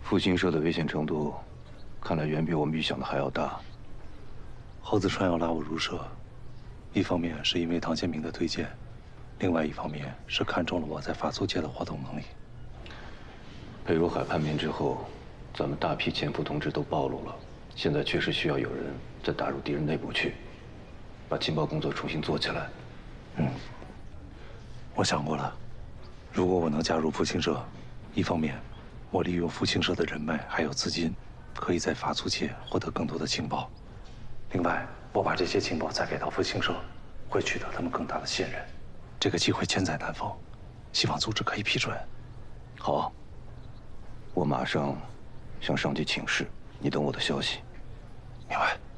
复兴社的危险程度，看来远比我们预想的还要大。 侯子川要拉我入社，一方面是因为唐建明的推荐，另外一方面是看中了我在法租界的活动能力。 裴如海叛变之后，咱们大批潜伏同志都暴露了，现在确实需要有人再打入敌人内部去，把情报工作重新做起来。 我想过了，如果我能加入复兴社，一方面，我利用复兴社的人脉还有资金，可以在法租界获得更多的情报；另外，我把这些情报再给到复兴社，会取得他们更大的信任。这个机会千载难逢，希望组织可以批准。 好，我马上向上级请示，你等我的消息。 明白。